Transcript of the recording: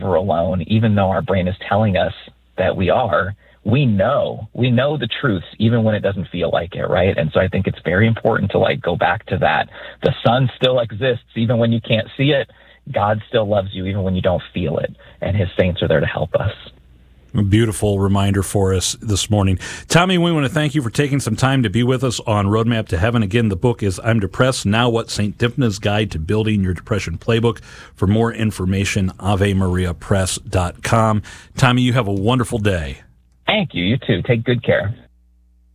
never alone, even though our brain is telling us that we are. We know the truth, even when it doesn't feel like it, right? And so I think it's very important to go back to that. The sun still exists, even when you can't see it. God still loves you, even when you don't feel it. And his saints are there to help us. A beautiful reminder for us this morning. Tommy, we want to thank you for taking some time to be with us on Roadmap to Heaven. Again, the book is I'm Depressed, Now What? St. Dymphna's Guide to Building Your Depression Playbook. For more information, AveMariaPress.com. Tommy, you have a wonderful day. Thank you. You too. Take good care.